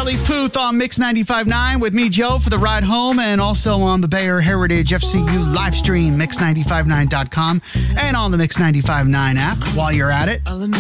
Charlie Puth on Mix 95.9 with me, Joe, for the ride home, and also on the Bayer Heritage FCU live stream, mix959.com, and on the Mix 95.9 app while you're at it.